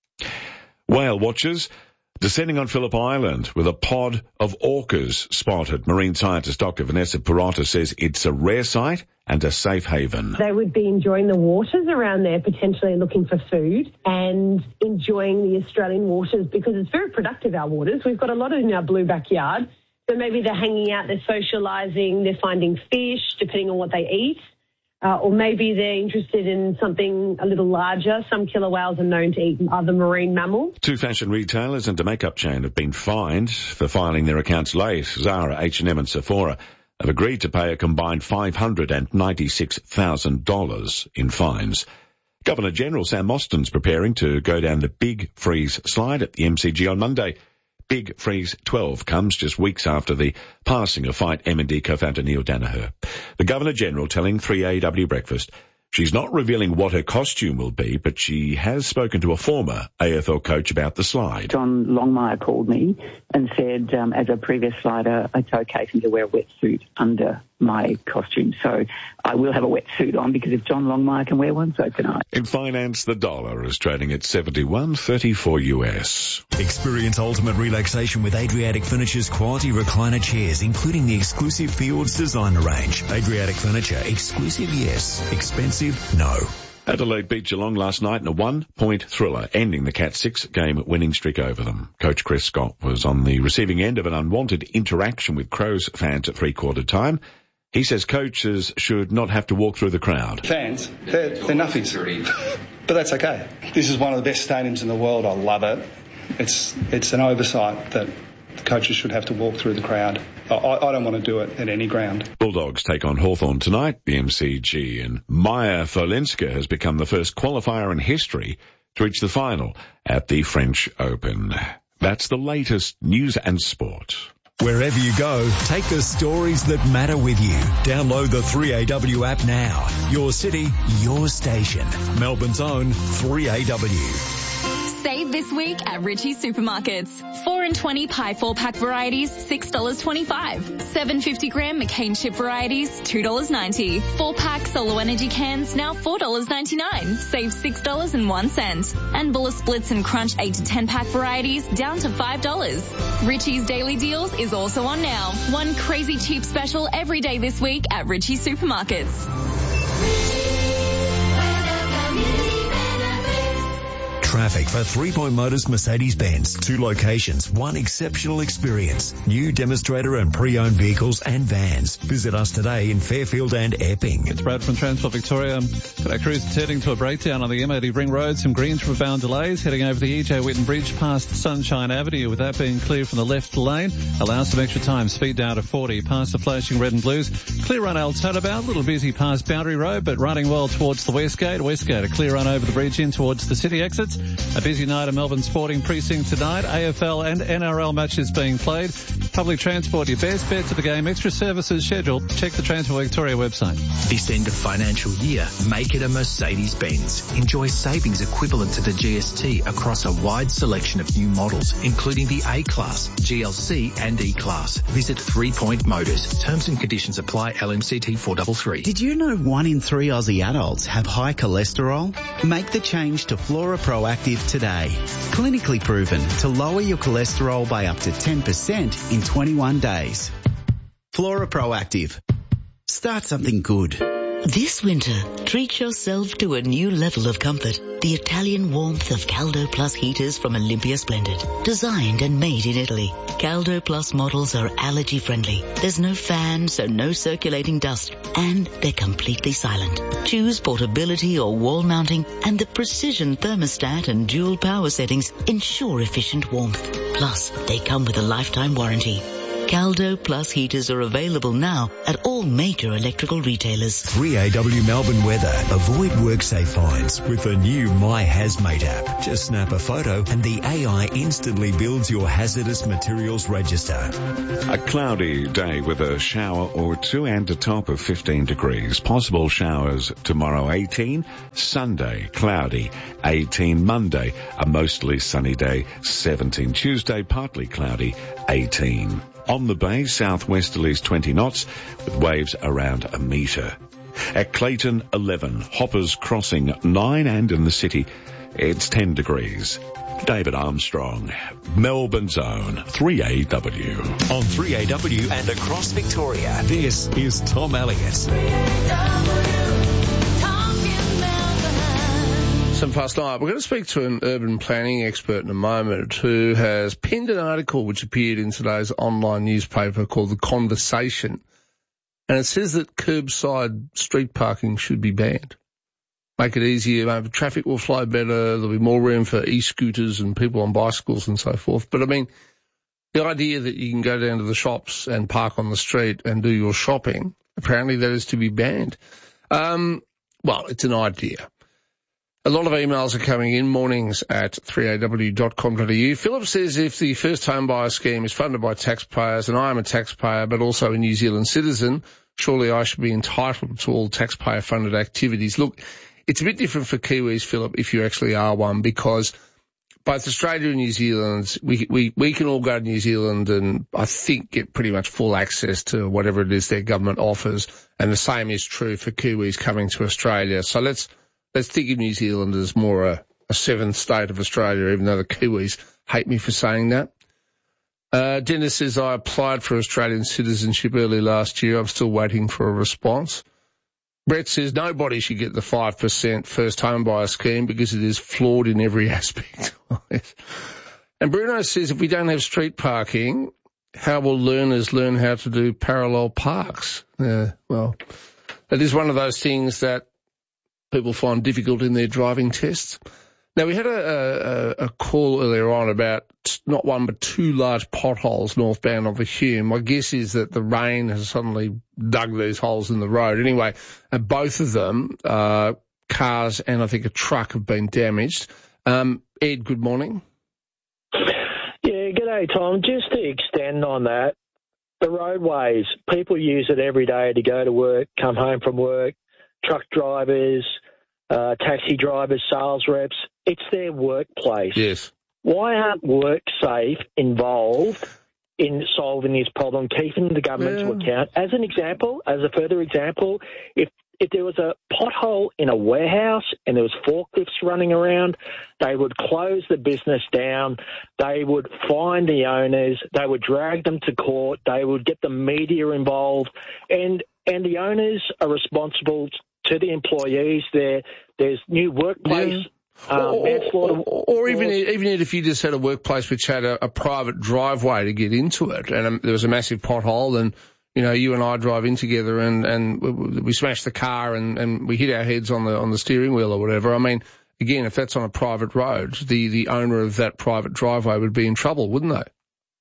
Whale watchers descending on Phillip Island with a pod of orcas spotted. Marine scientist Doctor Vanessa Perrotta says it's a rare sight and a safe haven. They would be enjoying the waters around there, potentially looking for food and enjoying the Australian waters because it's very productive, our waters. We've got a lot in our blue backyard. So maybe they're hanging out, they're socialising, they're finding fish, depending on what they eat. Uh, or maybe they're interested in something a little larger. Some killer whales are known to eat other marine mammals. Two fashion retailers and a makeup chain have been fined for filing their accounts late. Zara, H and M and Sephora have agreed to pay a combined five hundred ninety-six thousand dollars in fines. Governor-General Sam Mostyn's preparing to go down the Big Freeze slide at the M C G on Monday. Big Freeze twelve comes just weeks after the passing of Fight M and D co-founder Neil Danaher. The Governor-General telling three A W Breakfast she's not revealing what her costume will be, but she has spoken to a former A F L coach about the slide. John Longmire called me and said, um, as a previous slider, it's okay for me to wear a wetsuit under my costume. So I will have a wetsuit on because if John Longmire can wear one, so can I. In finance, the dollar is trading at seventy-one thirty-four U S. Experience ultimate relaxation with Adriatic Furniture's quality recliner chairs, including the exclusive Fields designer range. Adriatic Furniture, exclusive yes, expensive no. Adelaide beat Geelong last night in a one-point thriller, ending the Cats' six-game winning streak over them. Coach Chris Scott was on the receiving end of an unwanted interaction with Crows fans at three-quarter time. He says coaches should not have to walk through the crowd. Fans, they're, they're nuffies. But that's okay. This is one of the best stadiums in the world. I love it. It's it's an oversight that coaches should have to walk through the crowd. I, I don't want to do it at any ground. Bulldogs take on Hawthorn tonight, the M C G, and Maya Folenska has become the first qualifier in history to reach the final at the French Open. That's the latest news and sport. Wherever you go, take the stories that matter with you. Download the three A W app now. Your city, your station. Melbourne's own three A W. Save this week at Ritchie Supermarkets. four and twenty pie four-pack varieties, six dollars twenty-five. seven fifty gram McCain chip varieties, two dollars ninety. four-pack Solo Energy cans, now four dollars ninety-nine. Save six dollars and one cent. And Buller Splits and Crunch eight to ten pack varieties, down to five dollars. Ritchie's Daily Deals is also on now. One crazy cheap special every day this week at Ritchie Supermarkets. Traffic for Three Point Motors Mercedes-Benz. Two locations, one exceptional experience. New demonstrator and pre-owned vehicles and vans. Visit us today in Fairfield and Epping. It's Brad from Transport Victoria. Got our crews turning to a breakdown on the M eighty Ring Road. Some Greensboro-bound delays heading over the E J Whitten Bridge past Sunshine Avenue. With that being clear from the left lane, allows some extra time. Speed down to forty past the flashing red and blues. Clear run Altona bound, a little busy past Boundary Road, but running well towards the Westgate. Westgate, a clear run over the bridge in towards the city exits. A busy night at Melbourne Sporting Precinct tonight. A F L and N R L matches being played. Public transport, your best bet to the game. Extra services scheduled. Check the Transport Victoria website. This end of financial year, make it a Mercedes-Benz. Enjoy savings equivalent to the G S T across a wide selection of new models, including the A-Class, G L C and E-Class. Visit Three Point Motors. Terms and conditions apply. L M C T four three three. Did you know one in three Aussie adults have high cholesterol? Make the change to Flora Proactive today. Clinically proven to lower your cholesterol by up to ten percent in twenty-one days. Flora Proactive. Start something good. This winter, treat yourself to a new level of comfort. The Italian warmth of Caldo Plus heaters from Olympia Splendid. Designed and made in Italy. Caldo Plus models are allergy friendly. There's no fan, so no circulating dust. And they're completely silent. Choose portability or wall mounting, and the precision thermostat and dual power settings ensure efficient warmth. Plus, they come with a lifetime warranty. Caldo Plus heaters are available now at all major electrical retailers. three A W Melbourne weather. Avoid WorkSafe fines with the new My Hazmate app. Just snap a photo and the A I instantly builds your hazardous materials register. A cloudy day with a shower or two and a top of fifteen degrees. Possible showers tomorrow eighteen. Sunday cloudy eighteen. Monday a mostly sunny day seventeen. Tuesday partly cloudy eighteen. On the bay, southwesterlies twenty knots, with waves around a metre. At Clayton, eleven. Hoppers Crossing, nine, and in the city, it's ten degrees. David Armstrong, Melbourne's own three A W. On three A W and across Victoria, this is Tom Elliott. Some past night. We're going to speak to an urban planning expert in a moment who has penned an article which appeared in today's online newspaper called The Conversation. And it says that curbside street parking should be banned. Make it easier, maybe traffic will flow better, there'll be more room for e-scooters and people on bicycles and so forth. But I mean, the idea that you can go down to the shops and park on the street and do your shopping, apparently that is to be banned. Um, well, it's an idea. A lot of emails are coming in, mornings at three A W dot com dot A U. Philip says if the first home buyer scheme is funded by taxpayers, and I am a taxpayer but also a New Zealand citizen, surely I should be entitled to all taxpayer-funded activities. Look, it's a bit different for Kiwis, Philip, if you actually are one, because both Australia and New Zealand, we, we, we can all go to New Zealand and I think get pretty much full access to whatever it is their government offers, and the same is true for Kiwis coming to Australia. So let's Let's think of New Zealand as more a, a seventh state of Australia, even though the Kiwis hate me for saying that. Uh, Dennis says, I applied for Australian citizenship early last year. I'm still waiting for a response. Brett says, nobody should get the five percent first home buyer scheme because it is flawed in every aspect. And Bruno says, if we don't have street parking, how will learners learn how to do parallel parks? Uh, well, it is one of those things that people find difficult in their driving tests. Now, we had a, a, a call earlier on about not one but two large potholes northbound of the Hume. My guess is that the rain has suddenly dug these holes in the road. Anyway, and both of them, uh, cars and I think a truck have been damaged. Um, Ed, good morning. Yeah, g'day, Tom. Just to extend on that, the roadways, people use it every day to go to work, come home from work, truck drivers, uh, taxi drivers, sales reps. It's their workplace. Yes. Why aren't WorkSafe involved in solving this problem, keeping the government yeah. to account? As an example, as a further example, if if there was a pothole in a warehouse and there was forklifts running around, they would close the business down, they would fine the owners, they would drag them to court, they would get the media involved, and and the owners are responsible to the employees. There, there's new workplace. Yeah. Um, or, or, or, or even even if you just had a workplace which had a, a private driveway to get into it, and um, there was a massive pothole, and you know you and I drive in together, and and we, we smash the car, and, and we hit our heads on the on the steering wheel or whatever. I mean, again, if that's on a private road, the the owner of that private driveway would be in trouble, wouldn't they?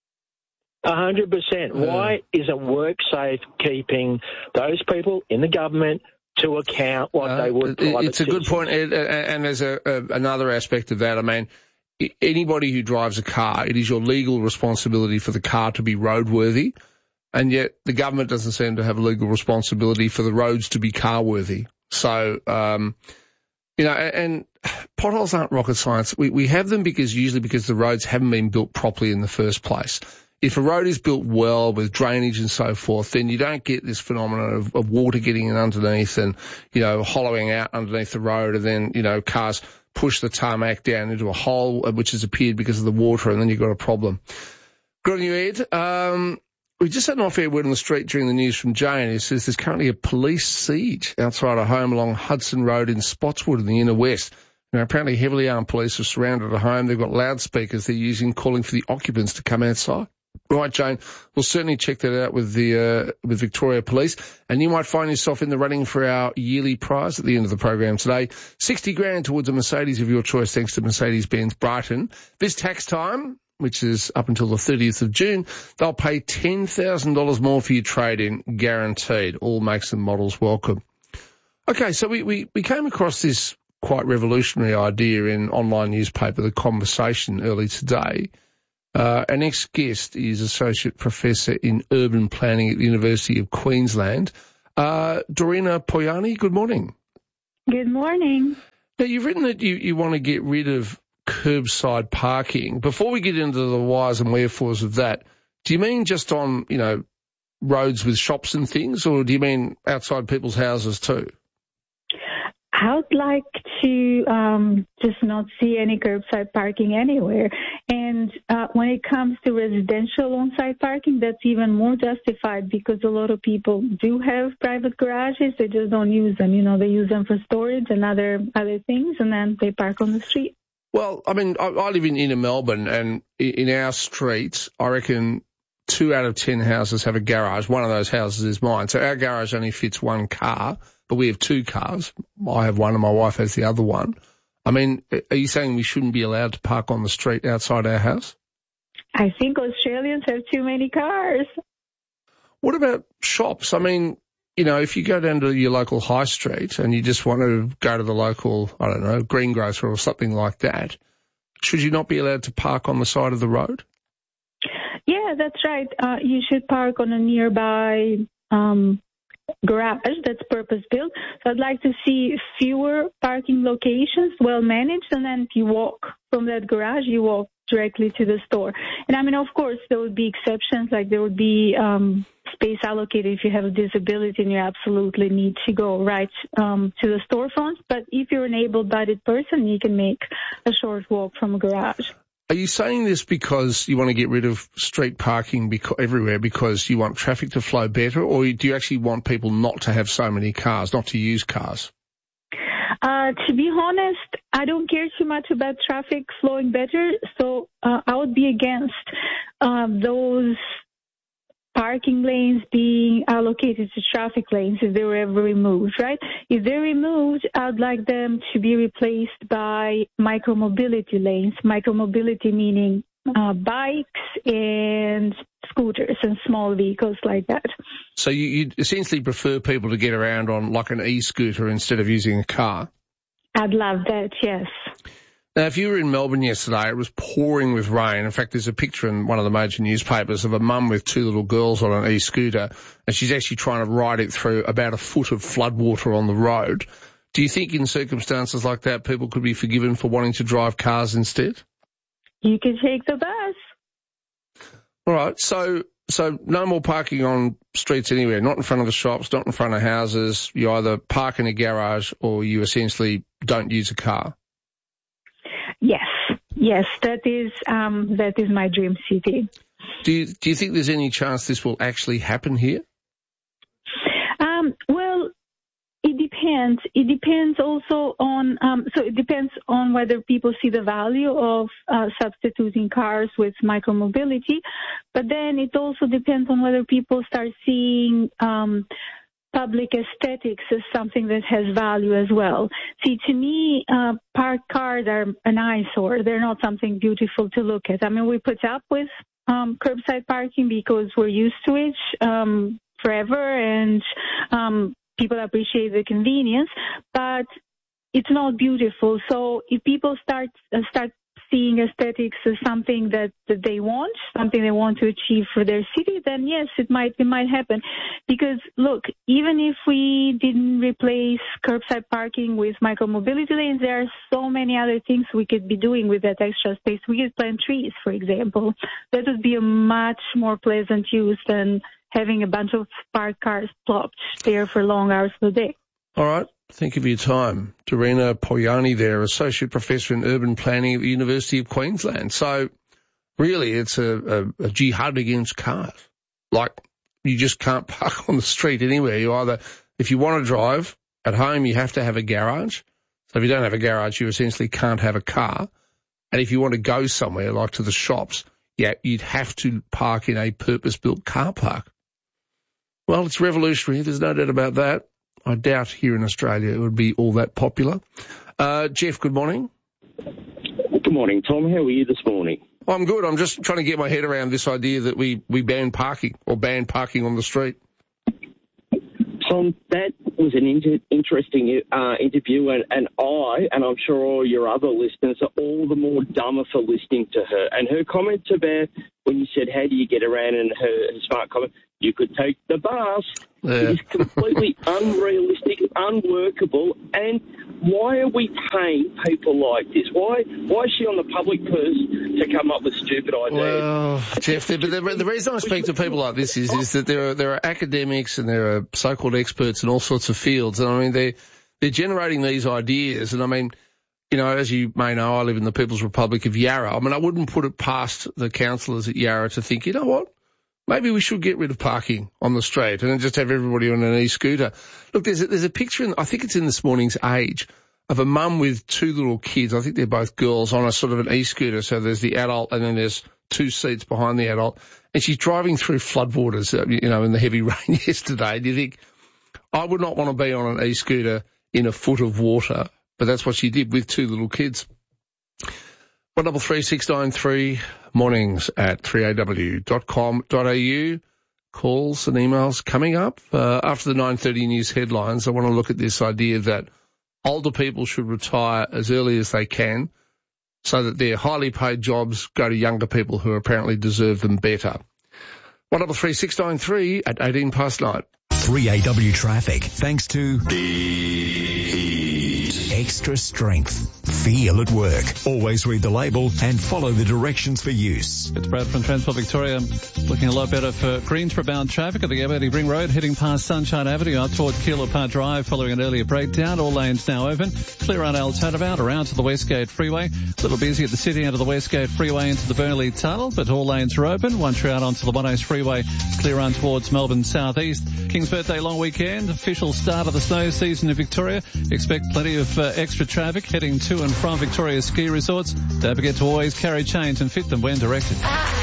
A hundred percent. Why isn't WorkSafe keeping those people in the government to account like Uh, they would. it- private it's a good citizens. point, Ed, and and there's a, a, another aspect of that. I mean, i- anybody who drives a car, it is your legal responsibility for the car to be roadworthy, and yet the government doesn't seem to have a legal responsibility for the roads to be car-worthy. So, um, you know, and, and potholes aren't rocket science. We, we have them because usually because the roads haven't been built properly in the first place. If a road is built well with drainage and so forth, then you don't get this phenomenon of, of water getting in underneath and, you know, hollowing out underneath the road, and then, you know, cars push the tarmac down into a hole which has appeared because of the water, and then you've got a problem. Good on you, Ed. Um, we just had an off-air word on the street during the news from Jane. It says there's currently a police siege outside a home along Hudson Road in Spotswood in the inner west. Now, apparently heavily armed police have surrounded a home. They've got loudspeakers they're using, calling for the occupants to come outside. Right, Jane, we'll certainly check that out with the uh, with Victoria Police, and you might find yourself in the running for our yearly prize at the end of the program today. sixty grand towards a Mercedes of your choice, thanks to Mercedes-Benz Brighton. This tax time, which is up until the thirtieth of June, they'll pay ten thousand dollars more for your trade-in, guaranteed. All makes and models welcome. Okay, so we, we, we came across this quite revolutionary idea in online newspaper, The Conversation, early today. Uh, our next guest is Associate Professor in Urban Planning at the University of Queensland. Uh, Dorina Poyani, good morning. Good morning. Now, you've written that you, you want to get rid of curbside parking. Before we get into the whys and wherefores of that, do you mean just on, you know, roads with shops and things, or do you mean outside people's houses too? I would like to um, just not see any curbside parking anywhere. And uh, when it comes to residential on-site parking, that's even more justified because a lot of people do have private garages. They just don't use them. You know, they use them for storage and other other things, and then they park on the street. Well, I mean, I, I live in inner Melbourne, and in our streets, I reckon two out of ten houses have a garage. One of those houses is mine. So our garage only fits one car, but we have two cars. I have one and my wife has the other one. I mean, are you saying we shouldn't be allowed to park on the street outside our house? I think Australians have too many cars. What about shops? I mean, you know, if you go down to your local high street and you just want to go to the local, I don't know, greengrocer or something like that, should you not be allowed to park on the side of the road? Yeah, that's right. Uh, you should park on a nearby um, garage that's purpose-built. So I'd like to see fewer parking locations, well managed, and then if you walk from that garage, you walk directly to the store. And I mean, of course, there would be exceptions, like there would be um, space allocated if you have a disability and you absolutely need to go right um, to the storefront. But if you're an able-bodied person, you can make a short walk from a garage. Are you saying this because you want to get rid of street parking beca- everywhere because you want traffic to flow better, or do you actually want people not to have so many cars, not to use cars? Uh, to be honest, I don't care too much about traffic flowing better, so uh, I would be against uh, those parking lanes being allocated to traffic lanes if they were ever removed, right? If they're removed, I'd like them to be replaced by micromobility lanes. Micromobility meaning uh, bikes and scooters and small vehicles like that. So you, you essentially prefer people to get around on like an e-scooter instead of using a car? I'd love that, yes. Now, if you were in Melbourne yesterday, it was pouring with rain. In fact, there's a picture in one of the major newspapers of a mum with two little girls on an e-scooter, and she's actually trying to ride it through about a foot of floodwater on the road. Do you think in circumstances like that, people could be forgiven for wanting to drive cars instead? You can take the bus. All right, so so no more parking on streets anywhere, not in front of the shops, not in front of houses. You either park in a garage or you essentially don't use a car. Yes, yes, that is um, that is my dream city. Do you, do you think there's any chance this will actually happen here? Um, well, it depends. It depends also on, um, so it depends on whether people see the value of uh, substituting cars with micromobility, but then it also depends on whether people start seeing um, public aesthetics is something that has value as well. See, to me, uh, parked cars are an eyesore. They're not something beautiful to look at. I mean, we put up with um, curbside parking because we're used to it um, forever, and um, people appreciate the convenience, but it's not beautiful. So if people start uh, start seeing aesthetics as something that, that they want, something they want to achieve for their city, then yes, it might it might happen. Because look, even if we didn't replace curbside parking with micromobility lanes, there are so many other things we could be doing with that extra space. We could plant trees, for example. That would be a much more pleasant use than having a bunch of parked cars plopped there for long hours of the day. All right. Thank you for your time. Dorina Poyani there, Associate Professor in Urban Planning at the University of Queensland. So really it's a, a, a jihad against cars. Like, you just can't park on the street anywhere. You either, if you want to drive at home, you have to have a garage. So if you don't have a garage, you essentially can't have a car. And if you want to go somewhere, like to the shops, yeah, you'd have to park in a purpose-built car park. Well, it's revolutionary. There's no doubt about that. I doubt here in Australia it would be all that popular. Uh, Jeff, good morning. Good morning, Tom. How are you this morning? I'm good. I'm just trying to get my head around this idea that we, we ban parking or ban parking on the street. Tom, that was an inter- interesting uh, interview, and, and I, and I'm sure all your other listeners, are all the more dumber for listening to her. And her comments about when you said, how do you get around, and her, her smart comment, you could take the bus. Yeah. It is completely unrealistic, unworkable, and why are we paying people like this? Why why is she on the public purse to come up with stupid ideas? Well, Jeff, the, the, the reason I speak to people like this is, is that there are, there are academics and there are so-called experts in all sorts of fields, and I mean, they're, they're generating these ideas, and I mean, you know, as you may know, I live in the People's Republic of Yarra. I mean, I wouldn't put it past the councillors at Yarra to think, you know what? Maybe we should get rid of parking on the street and then just have everybody on an e-scooter. Look, there's a, there's a picture, in, I think it's in this morning's Age, of a mum with two little kids. I think they're both girls on a sort of an e-scooter. So there's the adult and then there's two seats behind the adult. And she's driving through floodwaters, you know, in the heavy rain yesterday. And you think, I would not want to be on an e-scooter in a foot of water. But that's what she did with two little kids. one double three six nine three mornings at three a w dot com dot a u. Calls and emails coming up. Uh, after the nine thirty news headlines, I want to look at this idea that older people should retire as early as they can so that their highly paid jobs go to younger people who apparently deserve them better. one double three six nine three at eighteen past nine. three A W traffic, thanks to Extra Strength. Feel at work. Always read the label and follow the directions for use. It's Brad from Transport Victoria. Looking a lot better for Greensboro-bound traffic at the Aberdeen Ring Road, heading past Sunshine Avenue up towards Keilor Park Drive following an earlier breakdown. All lanes now open. Clear on Al Turnabout around to the Westgate Freeway. A little busy at the city end of the Westgate Freeway into the Burnley Tunnel, but all lanes are open. Once you're out onto the One Oaks Freeway, clear on towards Melbourne South East. King's Birthday long weekend, official start of the snow season in Victoria. Expect plenty of uh, extra traffic heading to and from Victoria's ski resorts. Don't forget to always carry chains and fit them when directed.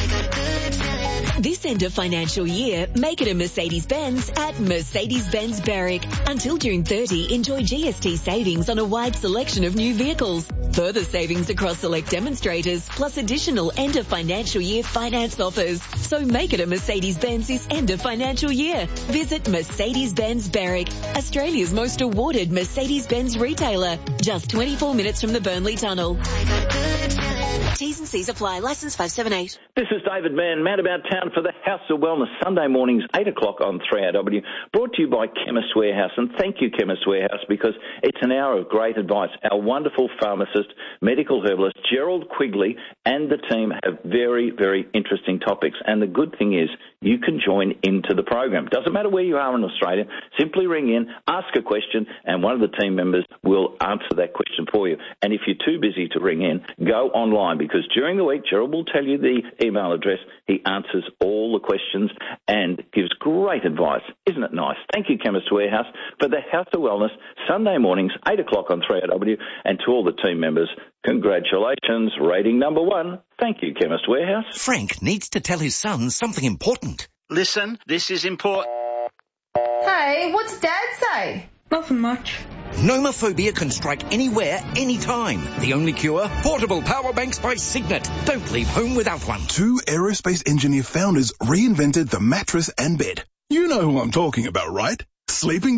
This end of financial year, make it a Mercedes-Benz at Mercedes-Benz Berwick. Until June thirtieth, enjoy G S T savings on a wide selection of new vehicles. Further savings across select demonstrators, plus additional end of financial year finance offers. So make it a Mercedes-Benz this end of financial year. Visit Mercedes-Benz Berwick, Australia's most awarded Mercedes-Benz retailer. Just twenty-four minutes from the Burnley Tunnel. T's and C's apply. Licence five seven eight. This is David Mann, mad about town for the House of Wellness, Sunday mornings, eight o'clock on three A W, brought to you by Chemist Warehouse. And thank you, Chemist Warehouse, because it's an hour of great advice. Our wonderful pharmacist, medical herbalist, Gerald Quigley, and the team have very, very interesting topics. And the good thing is you can join into the program. Doesn't matter where you are in Australia, simply ring in, ask a question, and one of the team members will answer that question for you. And if you're too busy to ring in, go online, because during the week, Gerald will tell you the email address. He answers all the questions and gives great advice. Isn't it nice? Thank you, Chemist Warehouse, for the House of Wellness, Sunday mornings, eight o'clock on three A W. And to all the team members, congratulations, rating number one. Thank you, Chemist Warehouse. Frank needs to tell his son something important. Listen, this is important. Hey, what's Dad say? Nothing much. Nomophobia can strike anywhere, anytime. The only cure? Portable power banks by Signet. Don't leave home without one. Two aerospace engineer founders reinvented the mattress and bed. You know who I'm talking about, right? Sleeping Duck.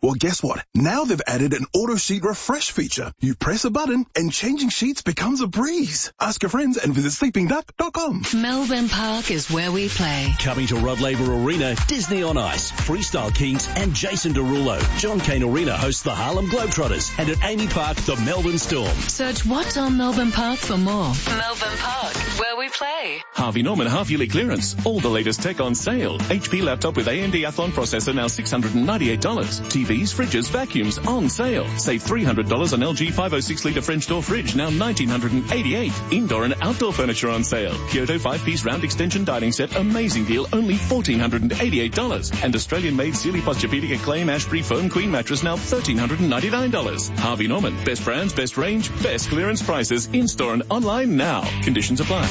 Well, guess what? Now they've added an auto sheet refresh feature. You press a button and changing sheets becomes a breeze. Ask your friends and visit sleeping duck dot com. Melbourne Park is where we play. Coming to Rod Laver Arena, Disney on Ice, Freestyle Kings and Jason Derulo. John Cain Arena hosts the Harlem Globetrotters, and at Amy Park, the Melbourne Storm. Search What's on Melbourne Park for more. Melbourne Park, where we play. Harvey Norman half-yearly clearance. All the latest tech on sale. H P laptop with A M D Athlon processor now six hundred ninety-eight dollars. T Vs, fridges, vacuums on sale. Save three hundred dollars on L G five oh six litre French door fridge, now one thousand nine hundred eighty-eight dollars. Indoor and outdoor furniture on sale. Kyoto five-piece round extension dining set, amazing deal, only one thousand four hundred eighty-eight dollars. And Australian-made Sealy Posturepedic Acclaim Ashbury Foam Queen mattress, now one thousand three hundred ninety-nine dollars. Harvey Norman, best brands, best range, best clearance prices, in-store and online now. Conditions apply.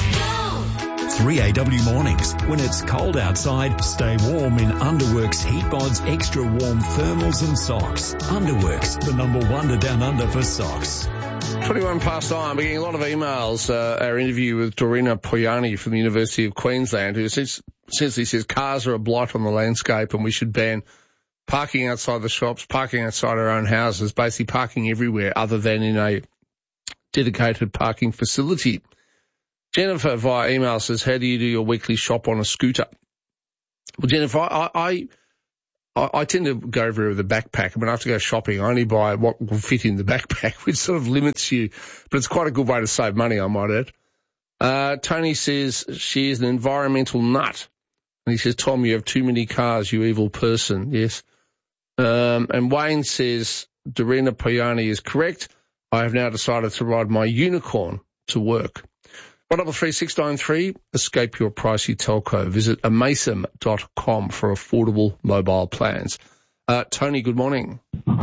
three A W mornings. When it's cold outside, stay warm in Underworks Heat Mods Extra Warm Thermals and Socks. Underworks, the number one to down under for socks. twenty-one past nine. We're getting a lot of emails. Uh, our interview with Dorina Poyani from the University of Queensland, who essentially says cars are a blight on the landscape and we should ban parking outside the shops, parking outside our own houses, basically parking everywhere other than in a dedicated parking facility. Jennifer via email says, how do you do your weekly shop on a scooter? Well, Jennifer, I, I, I, I tend to go everywhere with a backpack. When I have to go shopping, I only buy what will fit in the backpack, which sort of limits you. But it's quite a good way to save money, I might add. Uh, Tony says she is an environmental nut. And he says, Tom, you have too many cars, you evil person. Yes. Um, and Wayne says, Dorina Poyani is correct. I have now decided to ride my unicorn to work. one double three six nine three, escape your pricey telco. Visit amasem dot com for affordable mobile plans. Uh, Tony, good morning.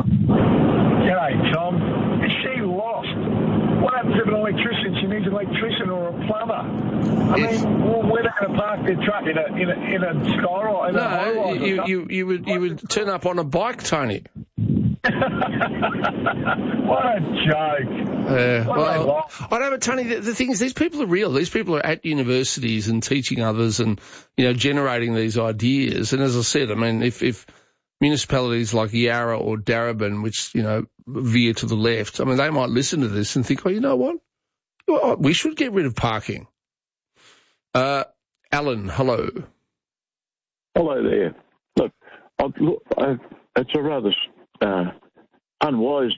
G'day, Tom. Is she lost? What happens if an electrician, she needs an electrician or a plumber? I yes. mean, well, where are they going to park their truck? In a, in a, in a skyrise? In no, a you, you, you, would, you would turn up on a bike, Tony. What a joke. Uh, well, I know, but Tony, the, the thing is, these people are real. These people are at universities and teaching others and, you know, generating these ideas. And as I said, I mean, if, if municipalities like Yarra or Darebin, which, you know, veer to the left, I mean, they might listen to this and think, oh, you know what? We should get rid of parking. Uh, Alan, hello. Hello there. Look, I've, look I've, it's a rather uh, unwise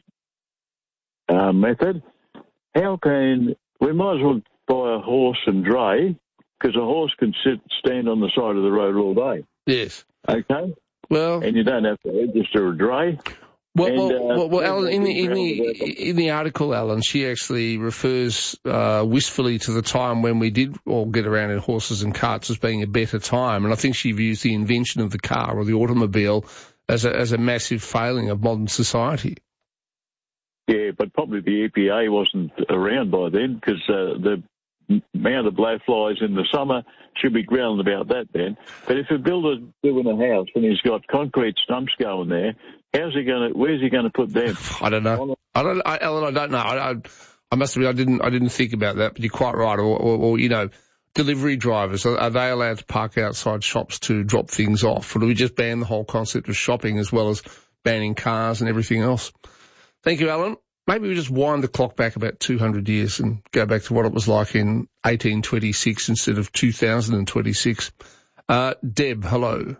uh, method. How can we might as well buy a horse and dray, because a horse can sit stand on the side of the road all day. Yes. Okay. Well, and you don't have to register a dray. Well, and, well, uh, well, well, Alan, in the in the in the article, Alan, she actually refers uh, wistfully to the time when we did all get around in horses and carts as being a better time, and I think she views the invention of the car or the automobile as a as a massive failing of modern society. Yeah, but probably the E P A wasn't around by then, because uh, the amount of blowflies in the summer should be growling about that then. But if a builder doing a house and he's got concrete stumps going there, how's he going to? Where's he going to put them? I don't know. I don't, I, Alan. I don't know. I, I, I must admit, I didn't. I didn't think about that. But you're quite right. Or, or, or you know, delivery drivers, are, are they allowed to park outside shops to drop things off, or do we just ban the whole concept of shopping as well as banning cars and everything else? Thank you, Alan. Maybe we just wind the clock back about two hundred years and go back to what it was like in eighteen twenty-six instead of two thousand twenty-six. Uh, Deb, hello.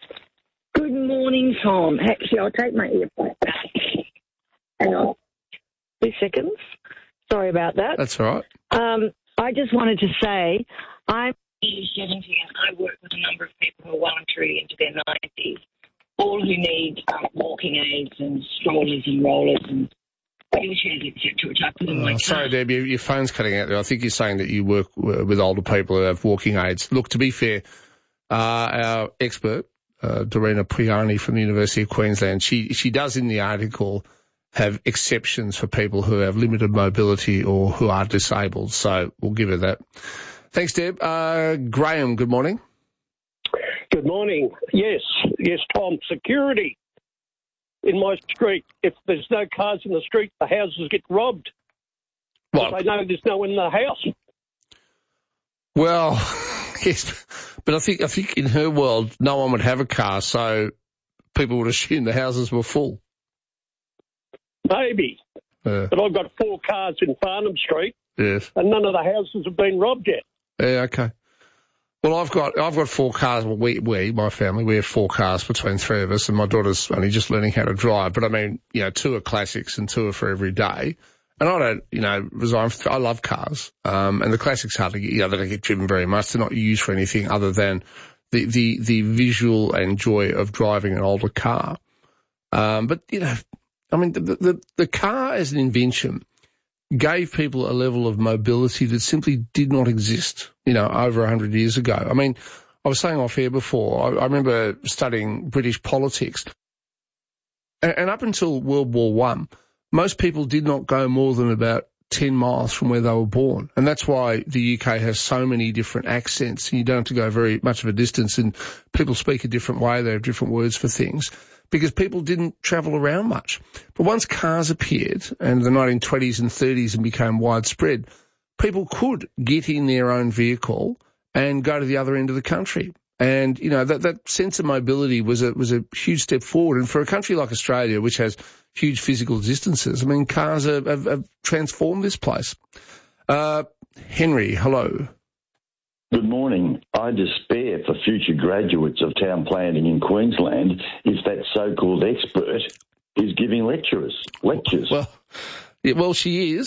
Good morning, Tom. Actually, I'll take my earplug back. Hang on. Two seconds. Sorry about that. That's all right. Um, I just wanted to say I'm seventy and I work with a number of people who are well and truly into their nineties, all who need um, walking aids and strollers and rollers and wheelchairs, et cetera, which I put in my oh, car. Sorry, Deb, your, your phone's cutting out there. I think you're saying that you work with older people who have walking aids. Look, to be fair, uh, our expert, uh, Dorina Poyani from the University of Queensland, she, she does in the article have exceptions for people who have limited mobility or who are disabled. So we'll give her that. Thanks, Deb. Uh, Graham, good morning. Good morning. Yes, yes, Tom. Security in my street. If there's no cars in the street, the houses get robbed. What? I know there's no one in the house. Well, yes, but I think I think in her world, no one would have a car, so people would assume the houses were full. Maybe. Yeah. But I've got four cars in Farnham Street, Yes. and none of the houses have been robbed yet. Yeah, okay. Well, I've got I've got four cars. Well, we, we, my family, we have four cars between three of us, and my daughter's only just learning how to drive. But I mean, you know, two are classics and two are for every day. And I don't, you know, resign. I love cars, um, and the classics hardly, you know, they don't get driven very much. They're not used for anything other than the the the visual and joy of driving an older car. Um, but you know, I mean, the the the car as an invention gave people a level of mobility that simply did not exist, you know, over a hundred years ago. I mean, I was saying off air before, I, I remember studying British politics, and, and up until World War One, most people did not go more than about ten miles from where they were born. And that's why the U K has so many different accents. You don't have to go very much of a distance, and people speak a different way. They have different words for things because people didn't travel around much. But once cars appeared in the nineteen twenties and thirties and became widespread, people could get in their own vehicle and go to the other end of the country. And, you know, that, that sense of mobility was a, was a huge step forward. And for a country like Australia, which has huge physical distances, I mean, cars have, have, have transformed this place. Uh, Henry, hello. Good morning. I despair for future graduates of town planning in Queensland if that so-called expert is giving lecturers lectures. Well, yeah, well, she is.